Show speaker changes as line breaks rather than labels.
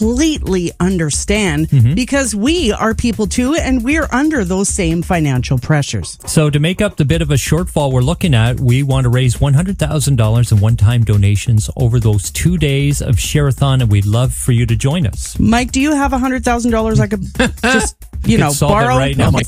completely understand because we are people too, and we're under those same financial pressures.
So to make up the bit of a shortfall we're looking at, we want to raise $100,000 in one-time donations over those 2 days of Share-a-thon, and we'd love for you to join us.
Mike, do you have $100,000 I could just,
solve
borrow
it right now.